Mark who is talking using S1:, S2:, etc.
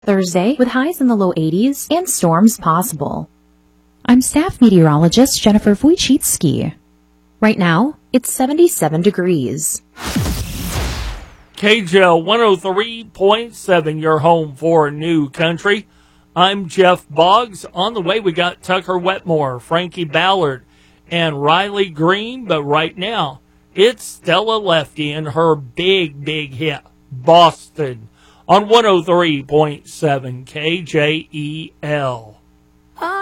S1: Thursday, with highs in the low 80s and storms possible. I'm staff meteorologist Jennifer Wojcicki. Right now, it's 77 degrees.
S2: KJL 103.7, your home for New Country. I'm Jeff Boggs. On the way, we got Tucker Wetmore, Frankie Ballard, and Riley Green. But right now, it's Stella Lefty and her big hit, Boston, on 103.7 KJEL.